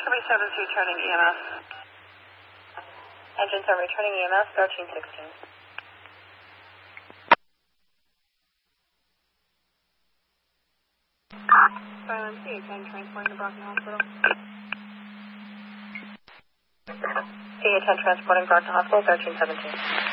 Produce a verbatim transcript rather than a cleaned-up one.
three seven two turning E M S. Engine seven returning E M S, thirteen sixteen. Silent C H ten transporting to Brockton Hospital. C H ten transporting Brockton Hospital, thirteen seventeen.